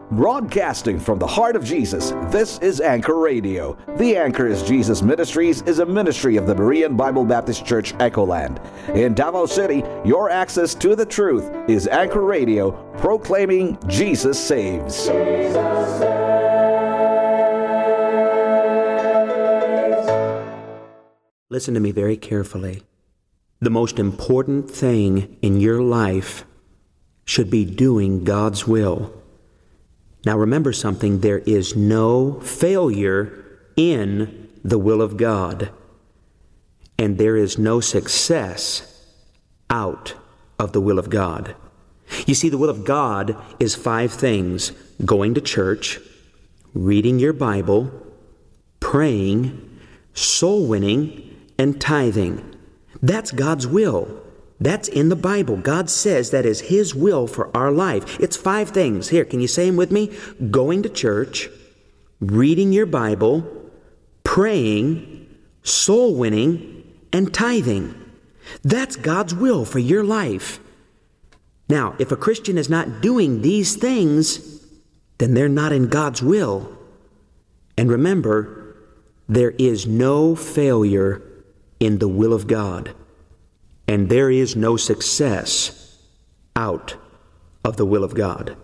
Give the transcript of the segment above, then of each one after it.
Broadcasting from the heart of Jesus, this is Anchor Radio. The Anchor is Jesus Ministries is a ministry of the Berean Bible Baptist Church, Echoland. In Davao City, your access to the truth is Anchor Radio, proclaiming Jesus saves. Jesus saves. Listen to me very carefully. The most important thing in your life should be doing God's will. Now remember something, there is no failure in the will of God, and there is no success out of the will of God. You see, the will of God is 5 things: going to church, reading your Bible, praying, soul winning, and tithing. That's God's will. That's in the Bible. God says that is His will for our life. It's 5 things. Here, can you say them with me? Going to church, reading your Bible, praying, soul winning, and tithing. That's God's will for your life. Now, if a Christian is not doing these things, then they're not in God's will. And remember, there is no failure in the will of God. And there is no success out of the will of God.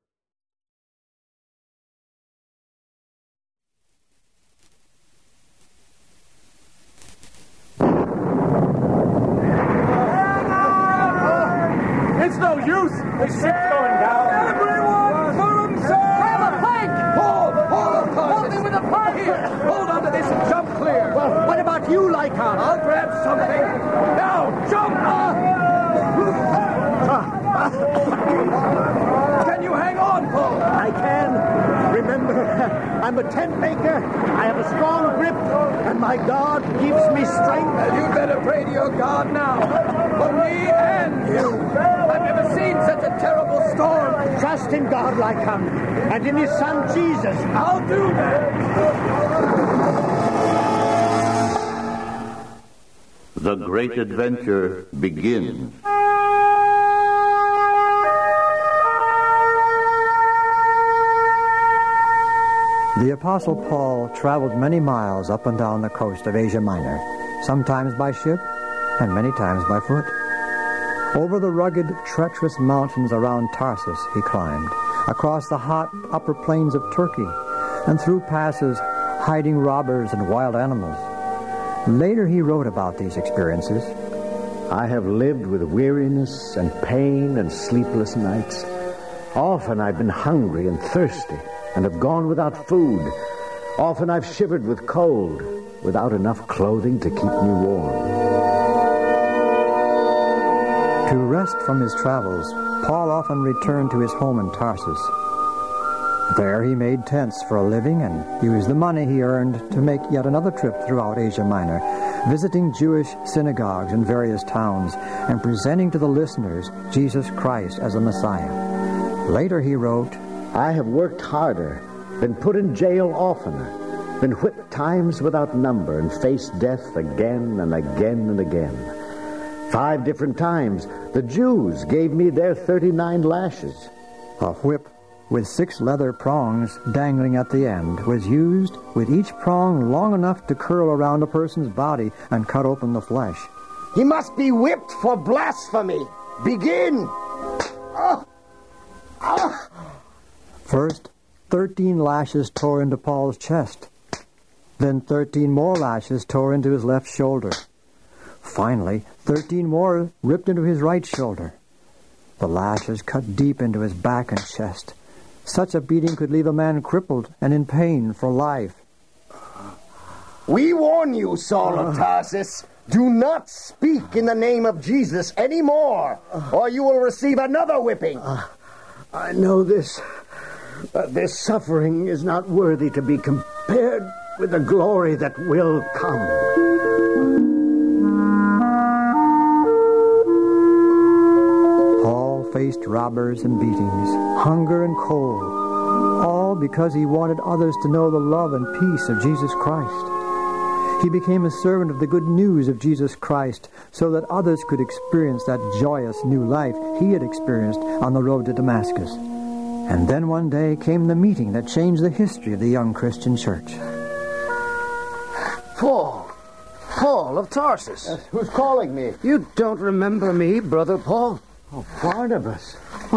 It's no use. The ship's going down. Everyone for himself. Grab a plank. Hold Hold me with a plank. Here, hold on to this and jump clear. Well, what about you, Lycon? I'll grab something. Now, jump! Can you hang on, Paul? I can. Remember, I'm a tent maker. I have a strong grip, and my God gives me strength. Well, you better pray to your God now. For me and you. I've never seen such a terrible storm. Trust in God, Lycon, and in His Son, Jesus. I'll do that. The great adventure begins. The Apostle Paul traveled many miles up and down the coast of Asia Minor, sometimes by ship and many times by foot. Over the rugged, treacherous mountains around Tarsus he climbed, across the hot upper plains of Turkey, and through passes hiding robbers and wild animals. Later he wrote about these experiences. I have lived with weariness and pain and sleepless nights. Often I've been hungry and thirsty and have gone without food. Often I've shivered with cold without enough clothing to keep me warm. To rest from his travels, Paul often returned to his home in Tarsus. There he made tents for a living and used the money he earned to make yet another trip throughout Asia Minor, visiting Jewish synagogues in various towns and presenting to the listeners Jesus Christ as the Messiah. Later he wrote, I have worked harder, been put in jail oftener, been whipped times without number, and faced death again and again and again. 5 different times the Jews gave me their 39 lashes. A whip with 6 leather prongs dangling at the end was used, with each prong long enough to curl around a person's body and cut open the flesh. He must be whipped for blasphemy. Begin. First, 13 lashes tore into Paul's chest. Then 13 more lashes tore into his left shoulder. Finally, 13 more ripped into his right shoulder. The lashes cut deep into his back and chest. Such a beating could leave a man crippled and in pain for life. We warn you, Saul of Tarsus, do not speak in the name of Jesus anymore, or you will receive another whipping. I know this, but this suffering is not worthy to be compared with the glory that will come. Faced robbers and beatings, hunger and cold, all because he wanted others to know the love and peace of Jesus Christ. He became a servant of the good news of Jesus Christ so that others could experience that joyous new life he had experienced on the road to Damascus. And then one day came the meeting that changed the history of the young Christian church. Paul of Tarsus. Who's calling me? You don't remember me, Brother Paul? Oh, Barnabas.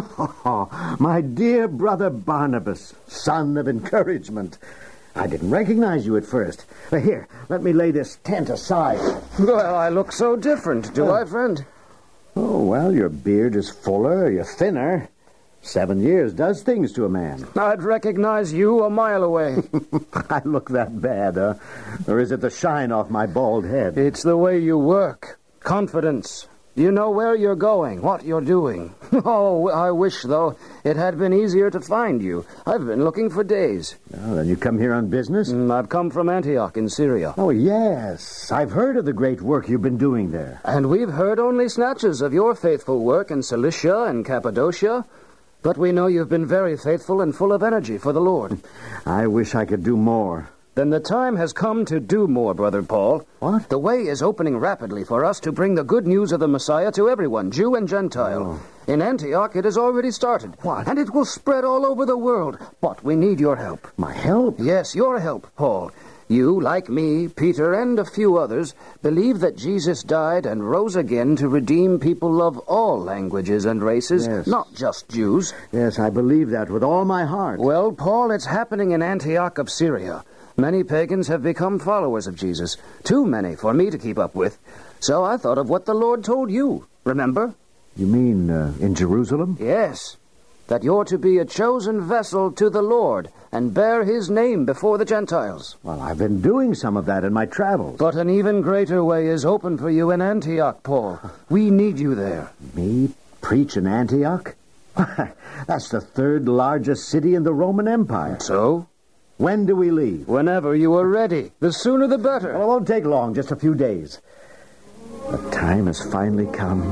My dear brother Barnabas, son of encouragement. I didn't recognize you at first. Here, let me lay this tent aside. Well, I look so different, do I, friend? Oh, well, your beard is fuller, you're thinner. 7 years does things to a man. I'd recognize you a mile away. I look that bad, huh? Or is it the shine off my bald head? It's the way you work. Confidence. You know where you're going, what you're doing. Oh, I wish, though, it had been easier to find you. I've been looking for days. Well, then you come here on business? I've come from Antioch in Syria. Oh, yes. I've heard of the great work you've been doing there. And we've heard only snatches of your faithful work in Cilicia and Cappadocia. But we know you've been very faithful and full of energy for the Lord. I wish I could do more. Then the time has come to do more, Brother Paul. What? The way is opening rapidly for us to bring the good news of the Messiah to everyone, Jew and Gentile. In Antioch, it has already started. What? And it will spread all over the world. But we need your help. My help? Yes, your help, Paul. You, like me, Peter, and a few others, believe that Jesus died and rose again to redeem people of all languages and races, Yes. not just Jews. Yes, I believe that with all my heart. Well, Paul, it's happening in Antioch of Syria. Many pagans have become followers of Jesus. Too many for me to keep up with. So I thought of what the Lord told you. Remember? You mean in Jerusalem? Yes. That you're to be a chosen vessel to the Lord and bear his name before the Gentiles. Well, I've been doing some of that in my travels. But an even greater way is open for you in Antioch, Paul. We need you there. Me preach in Antioch? That's the third largest city in the Roman Empire. So? When do we leave? Whenever you are ready. The sooner the better. Well, it won't take long, just a few days. The time has finally come.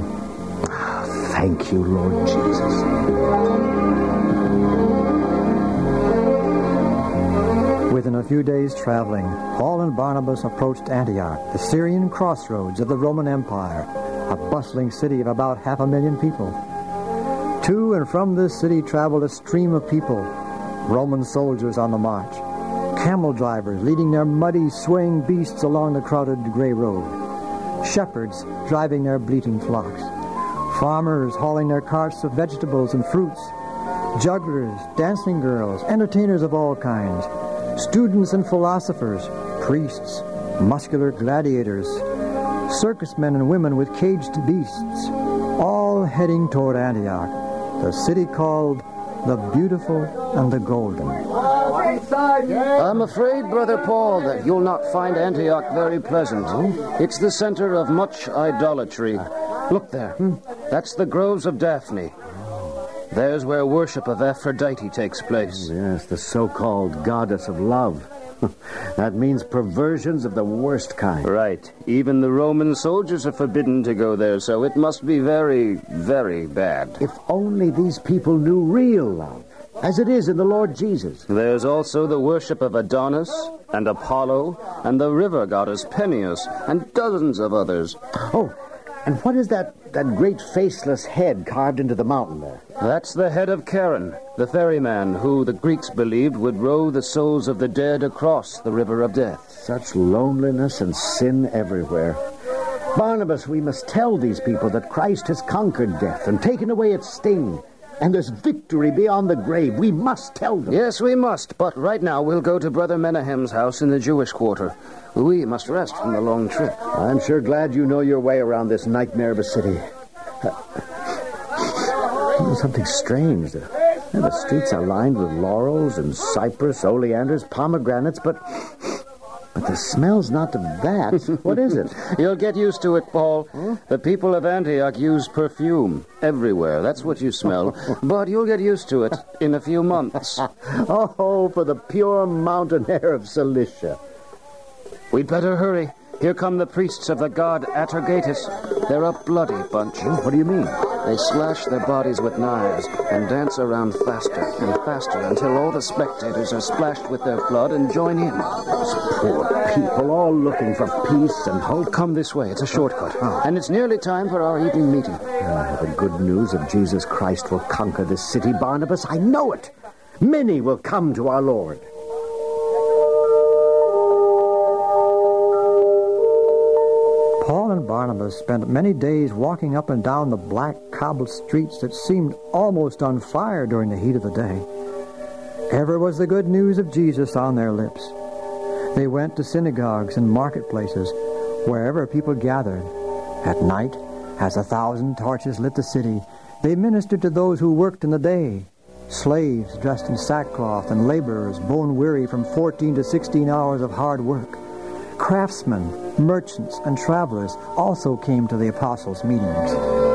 Thank you, Lord Jesus. Within a few days' traveling, Paul and Barnabas approached Antioch, the Syrian crossroads of the Roman Empire, a bustling city of about 500,000 people. To and from this city traveled a stream of people, Roman soldiers on the march, camel drivers leading their muddy, swaying beasts along the crowded gray road, shepherds driving their bleating flocks, farmers hauling their carts of vegetables and fruits, jugglers, dancing girls, entertainers of all kinds, students and philosophers, priests, muscular gladiators, circus men and women with caged beasts, all heading toward Antioch, the city called the Beautiful and the Golden. I'm afraid, Brother Paul, that you'll not find Antioch very pleasant. It's the center of much idolatry. Look there. That's the groves of Daphne. There's where worship of Aphrodite takes place. Yes, the so-called goddess of love. That means perversions of the worst kind. Right. Even the Roman soldiers are forbidden to go there, so it must be very, very bad. If only these people knew real love, as it is in the Lord Jesus. There's also the worship of Adonis and Apollo and the river goddess Peneus and dozens of others. Oh, and what is that great faceless head carved into the mountain there? That's the head of Charon, the ferryman who the Greeks believed would row the souls of the dead across the river of death. Such loneliness and sin everywhere. Barnabas, we must tell these people that Christ has conquered death and taken away its sting. And there's victory beyond the grave. We must tell them. Yes, we must. But right now we'll go to Brother Menahem's house in the Jewish quarter. We must rest from the long trip. I'm sure glad you know your way around this nightmare of a city. Something strange. The streets are lined with laurels and cypress, oleanders, pomegranates, but the smell's not of that. What is it? You'll get used to it, Paul. The people of Antioch use perfume everywhere. That's what you smell. But you'll get used to it in a few months. Oh, for the pure mountain air of Cilicia. We'd better hurry. Here come the priests of the god Atargatis. They're a bloody bunch. What do you mean? They slash their bodies with knives and dance around faster and faster until all the spectators are splashed with their blood and join in. Those poor people, all looking for peace and hope. Come this way. It's a shortcut. And it's nearly time for our evening meeting. The good news of Jesus Christ will conquer this city, Barnabas. I know it. Many will come to our Lord. Paul and Barnabas spent many days walking up and down the black cobbled streets that seemed almost on fire during the heat of the day. Ever was the good news of Jesus on their lips. They went to synagogues and marketplaces, wherever people gathered. At night, as 1,000 torches lit the city, they ministered to those who worked in the day. Slaves dressed in sackcloth and laborers bone-weary from 14 to 16 hours of hard work. Craftsmen, merchants, and travelers also came to the apostles' meetings.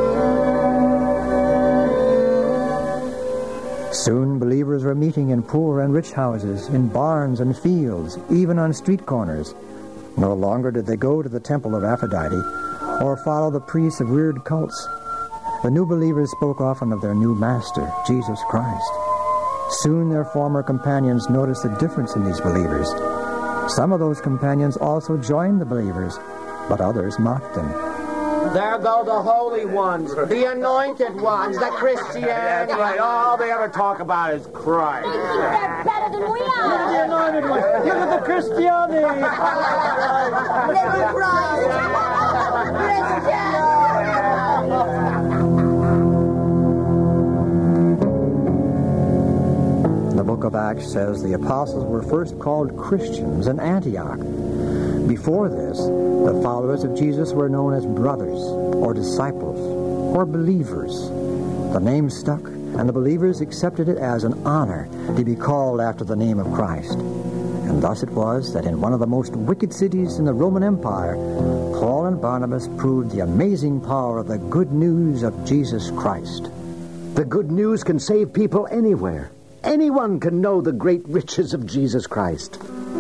Soon believers were meeting in poor and rich houses, in barns and fields, even on street corners. No longer did they go to the temple of Aphrodite or follow the priests of weird cults. The new believers spoke often of their new master, Jesus Christ. Soon their former companions noticed the difference in these believers. Some of those companions also joined the believers, but others mocked them. There go the holy ones, the anointed ones, the Christians. That's right. All they ever talk about is Christ. They're better than we are. Look at the anointed ones. Look at the Christiani. Little Christ. The book of Acts says the apostles were first called Christians in Antioch. Before this, the followers of Jesus were known as brothers, or disciples, or believers. The name stuck, and the believers accepted it as an honor to be called after the name of Christ. And thus it was that in one of the most wicked cities in the Roman Empire, Paul and Barnabas proved the amazing power of the good news of Jesus Christ. The good news can save people anywhere. Anyone can know the great riches of Jesus Christ.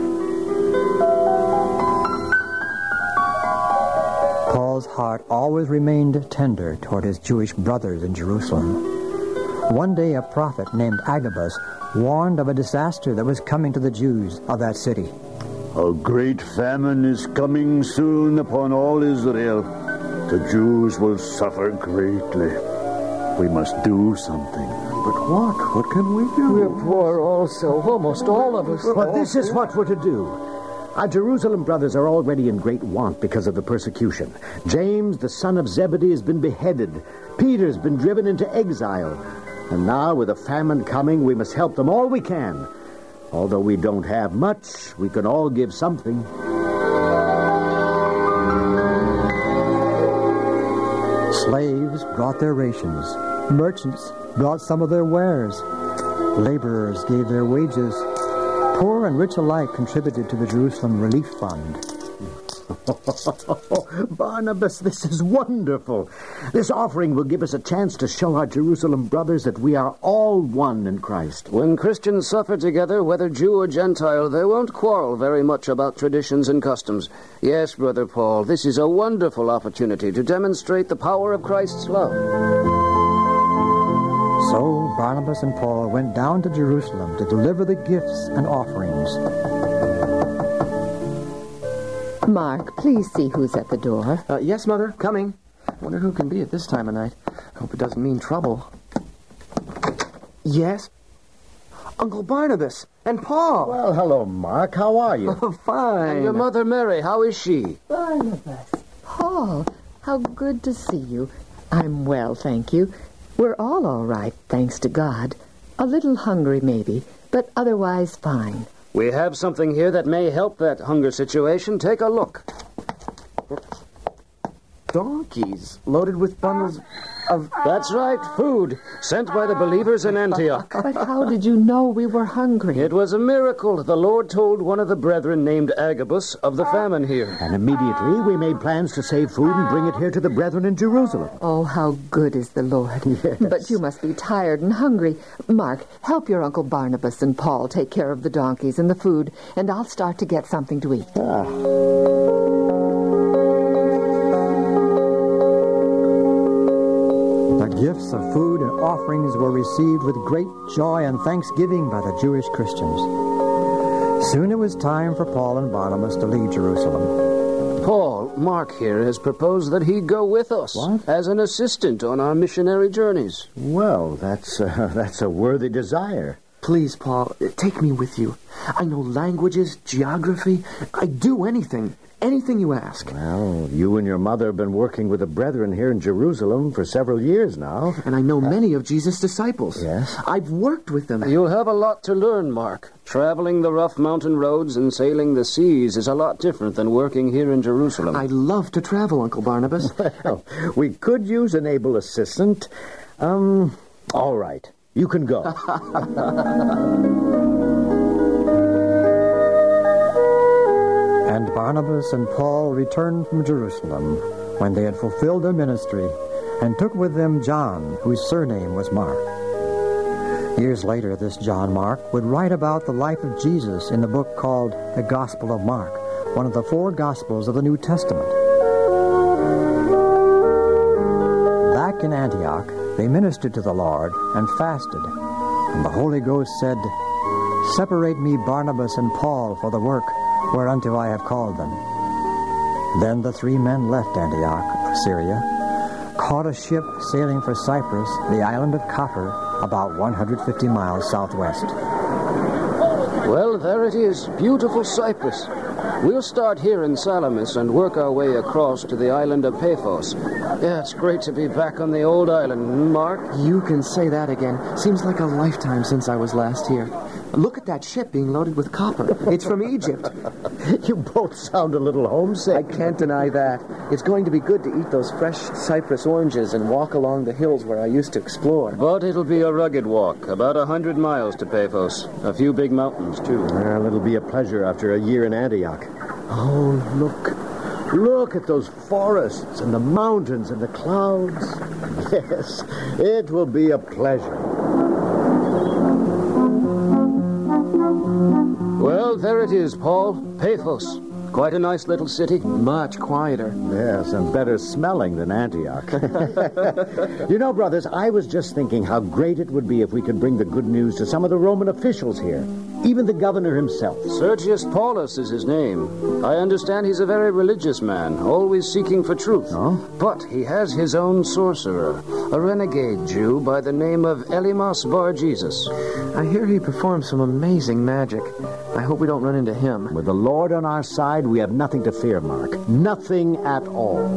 Paul's heart always remained tender toward his Jewish brothers in Jerusalem. One day a prophet named Agabus warned of a disaster that was coming to the Jews of that city. A great famine is coming soon upon all Israel. The Jews will suffer greatly. We must do something. But what? What can we do? We're poor also, almost all of us. But this is what we're to do. Our Jerusalem brothers are already in great want because of the persecution. James, the son of Zebedee, has been beheaded. Peter's been driven into exile. And now, with a famine coming, we must help them all we can. Although we don't have much, we can all give something. Slaves brought their rations. Merchants brought some of their wares. Laborers gave their wages. Poor and rich alike contributed to the Jerusalem Relief Fund. Barnabas, this is wonderful. This offering will give us a chance to show our Jerusalem brothers that we are all one in Christ. When Christians suffer together, whether Jew or Gentile, they won't quarrel very much about traditions and customs. Yes, Brother Paul, this is a wonderful opportunity to demonstrate the power of Christ's love. So Barnabas and Paul went down to Jerusalem to deliver the gifts and offerings. Mark, please see who's at the door. Yes, Mother, coming. Wonder who can be at this time of night. Hope it doesn't mean trouble. Yes? Uncle Barnabas and Paul. Well, hello, Mark. How are you? Fine. And your mother Mary, how is she? Barnabas. Paul, how good to see you. I'm well, thank you. We're all right, thanks to God. A little hungry, maybe, but otherwise fine. We have something here that may help that hunger situation. Take a look. Donkeys loaded with bundles of... That's right, food sent by the believers in Antioch. But how did you know we were hungry? It was a miracle. The Lord told one of the brethren named Agabus of the famine here. And immediately we made plans to save food and bring it here to the brethren in Jerusalem. Oh, how good is the Lord. Yes. But you must be tired and hungry. Mark, help your Uncle Barnabas and Paul take care of the donkeys and the food, and I'll start to get something to eat. The Gifts of food and offerings were received with great joy and thanksgiving by the Jewish Christians. Soon it was time for Paul and Barnabas to leave Jerusalem. Paul, Mark here has proposed that he go with us as an assistant on our missionary journeys. Well, that's a worthy desire. Please, Paul, take me with you. I know languages, geography. I'd do anything. Anything you ask. Well, you and your mother have been working with the brethren here in Jerusalem for several years now. And I know many of Jesus' disciples. Yes? I've worked with them. You'll have a lot to learn, Mark. Traveling the rough mountain roads and sailing the seas is a lot different than working here in Jerusalem. I love to travel, Uncle Barnabas. Well, we could use an able assistant. All right. You can go. And Barnabas and Paul returned from Jerusalem when they had fulfilled their ministry and took with them John, whose surname was Mark. Years later, this John Mark would write about the life of Jesus in the book called The Gospel of Mark, one of the 4 Gospels of the New Testament. Back in Antioch, they ministered to the Lord and fasted, and the Holy Ghost said, "Separate me Barnabas and Paul for the work whereunto I have called them." Then the 3 men left Antioch, Syria, caught a ship sailing for Cyprus, the island of Copper, about 150 miles southwest. Well, there it is, beautiful Cyprus. We'll start here in Salamis and work our way across to the island of Paphos. Yeah, it's great to be back on the old island, Mark. You can say that again. Seems like a lifetime since I was last here. Look at that ship being loaded with copper. It's from Egypt. You both sound a little homesick. I can't deny that. It's going to be good to eat those fresh Cyprus oranges and walk along the hills where I used to explore. But it'll be a rugged walk, about 100 miles to Paphos. A few big mountains, too. Well, it'll be a pleasure after a year in Antioch. Oh, look. Look at those forests and the mountains and the clouds. Yes, it will be a pleasure. Well, there it is, Paul. Paphos. Quite a nice little city. Much quieter. Yes, and better smelling than Antioch. You know, brothers, I was just thinking how great it would be if we could bring the good news to some of the Roman officials here. Even the governor himself. Sergius Paulus is his name. I understand he's a very religious man, always seeking for truth. Oh? But he has his own sorcerer, a renegade Jew by the name of Elymas Bar Jesus. I hear he performs some amazing magic. I hope we don't run into him. With the Lord on our side, we have nothing to fear, Mark. Nothing at all.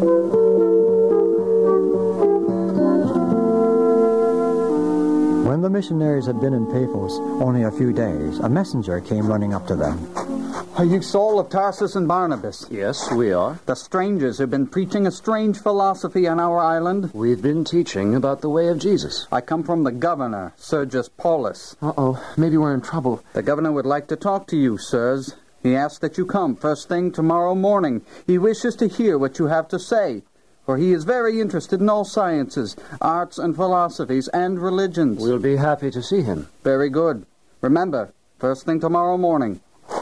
When the missionaries had been in Paphos only a few days, a messenger came running up to them. Are you Saul of Tarsus and Barnabas? Yes, we are. The strangers who've been preaching a strange philosophy on our island? We've been teaching about the way of Jesus. I come from the governor, Sergius Paulus. Uh-oh, maybe we're in trouble. The governor would like to talk to you, sirs. He asks that you come first thing tomorrow morning. He wishes to hear what you have to say, for he is very interested in all sciences, arts and philosophies, and religions. We'll be happy to see him. Very good. Remember, first thing tomorrow morning.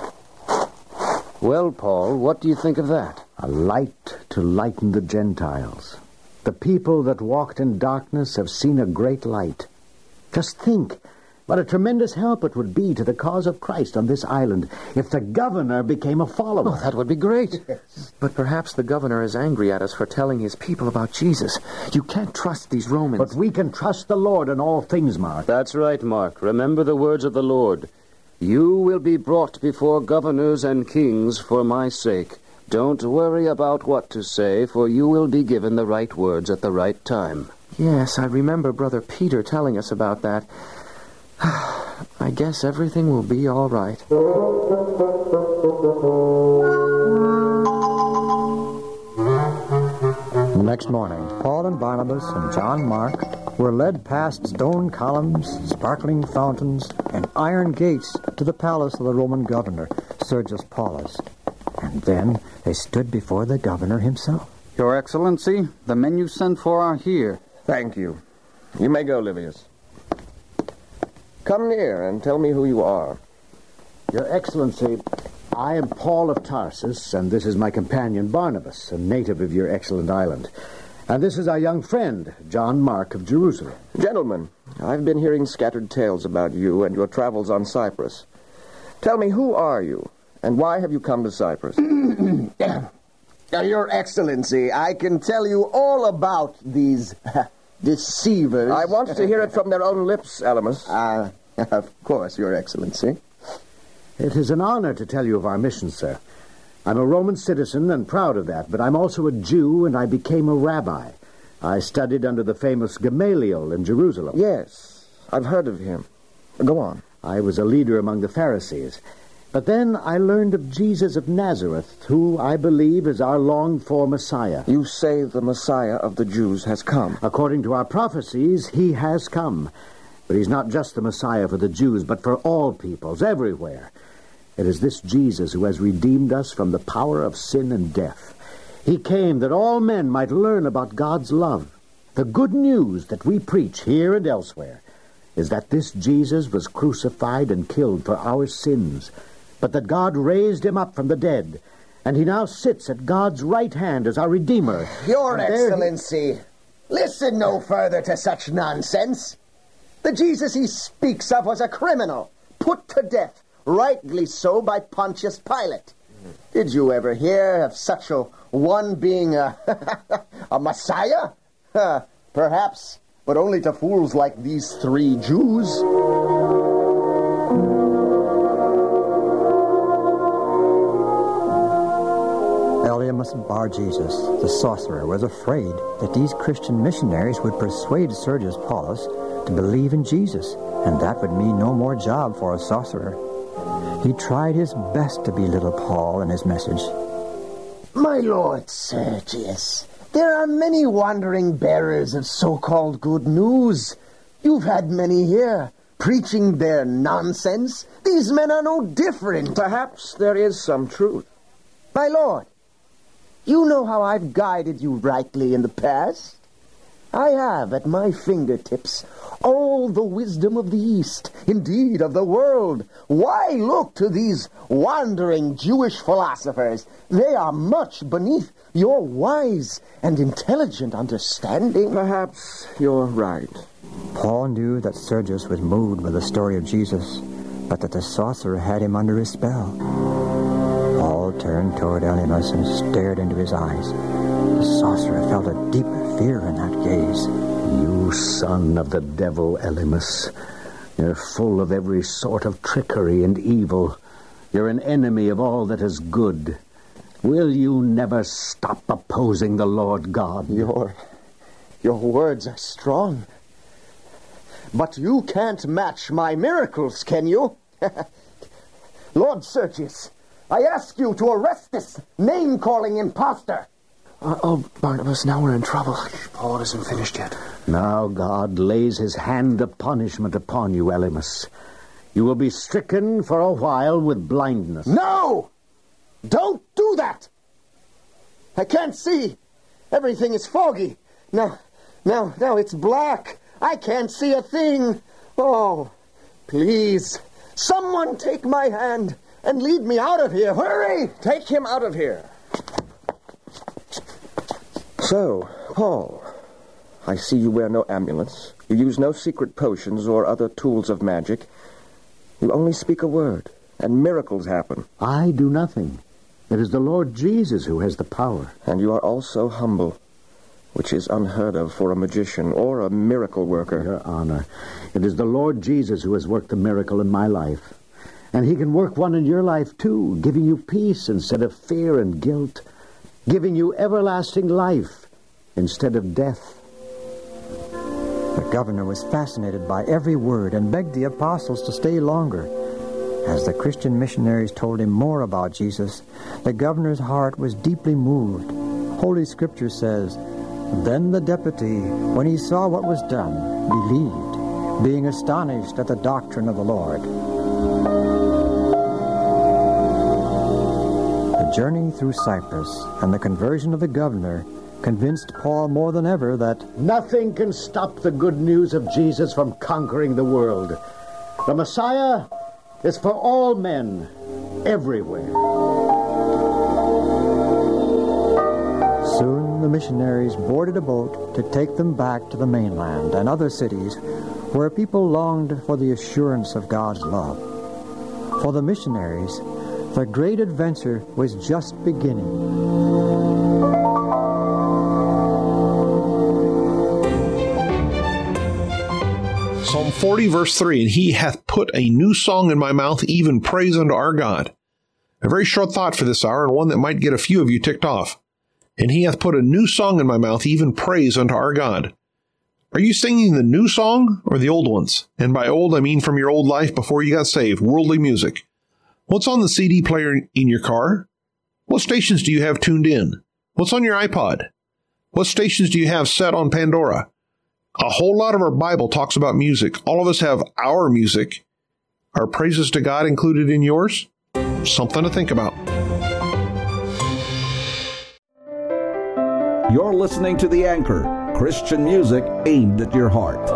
Well, Paul, what do you think of that? A light to lighten the Gentiles. The people that walked in darkness have seen a great light. Just think what a tremendous help it would be to the cause of Christ on this island if the governor became a follower. Oh, that would be great. Yes. But perhaps the governor is angry at us for telling his people about Jesus. You can't trust these Romans. But we can trust the Lord in all things, Mark. That's right, Mark. Remember the words of the Lord. You will be brought before governors and kings for my sake. Don't worry about what to say, for you will be given the right words at the right time. Yes, I remember Brother Peter telling us about that. I guess everything will be all right. Next morning, Paul and Barnabas and John Mark were led past stone columns, sparkling fountains, and iron gates to the palace of the Roman governor, Sergius Paulus. And then they stood before the governor himself. Your Excellency, the men you sent for are here. Thank you. You may go, Livius. Come near and tell me who you are. Your Excellency, I am Paul of Tarsus, and this is my companion Barnabas, a native of your excellent island. And this is our young friend, John Mark of Jerusalem. Gentlemen, I've been hearing scattered tales about you and your travels on Cyprus. Tell me, who are you, and why have you come to Cyprus? Your Excellency, I can tell you all about these deceivers. I want to hear it from their own lips, Elymas. Of course, Your Excellency. It is an honor to tell you of our mission, sir. I'm a Roman citizen and proud of that, but I'm also a Jew, and I became a rabbi. I studied under the famous Gamaliel in Jerusalem. Yes, I've heard of him. Go on. I was a leader among the Pharisees. But then I learned of Jesus of Nazareth, who I believe is our longed-for Messiah. You say the Messiah of the Jews has come. According to our prophecies, he has come. But he's not just the Messiah for the Jews, but for all peoples, everywhere. It is this Jesus who has redeemed us from the power of sin and death. He came that all men might learn about God's love. The good news that we preach here and elsewhere is that this Jesus was crucified and killed for our sins, but that God raised him up from the dead, and he now sits at God's right hand as our Redeemer. Your Excellency, listen no further to such nonsense. The Jesus he speaks of was a criminal, put to death, rightly so, by Pontius Pilate. Did you ever hear of such a one being a Messiah? Perhaps, but only to fools like these three Jews. Elymas Bar-Jesus, the sorcerer, was afraid that these Christian missionaries would persuade Sergius Paulus to believe in Jesus, and that would mean no more job for a sorcerer. He tried his best to belittle Paul and his message. My lord Sergius, there are many wandering bearers of so-called good news. You've had many here, preaching their nonsense. These men are no different. Perhaps there is some truth. My lord, you know how I've guided you rightly in the past. I have at my fingertips all the wisdom of the East, indeed of the world. Why look to these wandering Jewish philosophers? They are much beneath your wise and intelligent understanding. Perhaps you're right. Paul knew that Sergius was moved by the story of Jesus, but that the sorcerer had him under his spell. Paul turned toward Elymas and stared into his eyes. The sorcerer felt a deep fear in that gaze. You son of the devil, Elymas. You're full of every sort of trickery and evil. You're an enemy of all that is good. Will you never stop opposing the Lord God? Your words are strong. But you can't match my miracles, can you? Lord Sergius, I ask you to arrest this name-calling imposter. Barnabas, now we're in trouble. Paul isn't finished yet. Now God lays his hand of punishment upon you, Elymas. You will be stricken for a while with blindness. No! Don't do that! I can't see. Everything is foggy. Now it's black. I can't see a thing. Oh, please, someone take my hand and lead me out of here. Hurry! Take him out of here. So, Paul, I see you wear no amulets. You use no secret potions or other tools of magic. You only speak a word, and miracles happen. I do nothing. It is the Lord Jesus who has the power. And you are also humble, which is unheard of for a magician or a miracle worker. Your honor, it is the Lord Jesus who has worked the miracle in my life. And he can work one in your life, too, giving you peace instead of fear and guilt, giving you everlasting life instead of death. The governor was fascinated by every word and begged the apostles to stay longer. As the Christian missionaries told him more about Jesus, the governor's heart was deeply moved. Holy Scripture says, "Then the deputy, when he saw what was done, believed, being astonished at the doctrine of the Lord." The journey through Cyprus and the conversion of the governor convinced Paul more than ever that nothing can stop the good news of Jesus from conquering the world. The Messiah is for all men, everywhere. Soon the missionaries boarded a boat to take them back to the mainland and other cities where people longed for the assurance of God's love. For the missionaries, the great adventure was just beginning. Psalm 40, verse 3, and he hath put a new song in my mouth, even praise unto our God. A very short thought for this hour, and one that might get a few of you ticked off. And he hath put a new song in my mouth, even praise unto our God. Are you singing the new song or the old ones? And by old, I mean from your old life before you got saved, worldly music. What's on the CD player in your car? What stations do you have tuned in? What's on your iPod? What stations do you have set on Pandora? A whole lot of our Bible talks about music. All of us have our music. Are praises to God included in yours? Something to think about. You're listening to The Anchor, Christian music aimed at your heart.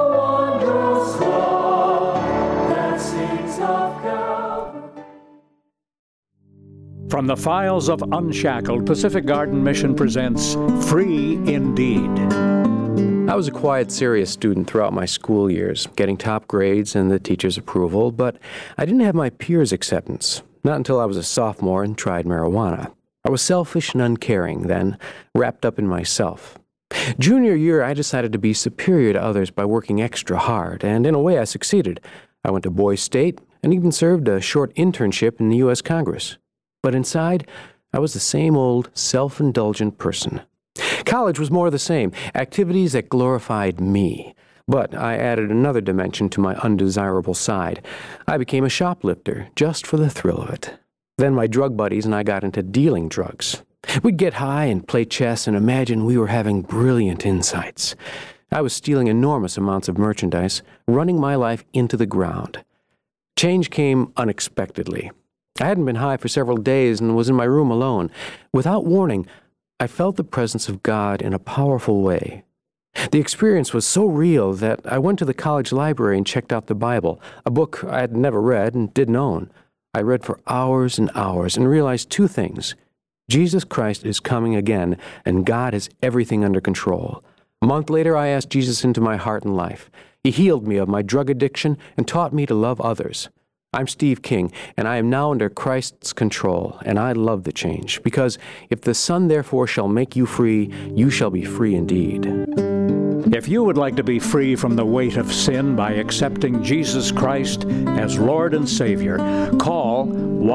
From the files of Unshackled, Pacific Garden Mission presents Free Indeed. I was a quiet, serious student throughout my school years, getting top grades and the teacher's approval, but I didn't have my peers' acceptance, not until I was a sophomore and tried marijuana. I was selfish and uncaring then, wrapped up in myself. Junior year, I decided to be superior to others by working extra hard, and in a way I succeeded. I went to Boise State and even served a short internship in the U.S. Congress. But inside, I was the same old, self-indulgent person. College was more of the same, activities that glorified me. But I added another dimension to my undesirable side. I became a shoplifter, just for the thrill of it. Then my drug buddies and I got into dealing drugs. We'd get high and play chess and imagine we were having brilliant insights. I was stealing enormous amounts of merchandise, running my life into the ground. Change came unexpectedly. I hadn't been high for several days and was in my room alone. Without warning, I felt the presence of God in a powerful way. The experience was so real that I went to the college library and checked out the Bible, a book I had never read and didn't own. I read for hours and hours and realized two things. Jesus Christ is coming again, and God has everything under control. A month later, I asked Jesus into my heart and life. He healed me of my drug addiction and taught me to love others. I'm Steve King, and I am now under Christ's control, and I love the change, because if the Son therefore shall make you free, you shall be free indeed. If you would like to be free from the weight of sin by accepting Jesus Christ as Lord and Savior, call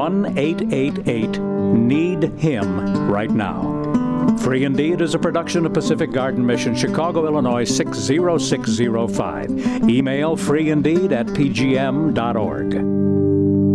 1-888-NEED-HIM right now. Free Indeed is a production of Pacific Garden Mission, Chicago, Illinois 60605. Email freeindeed@pgm.org.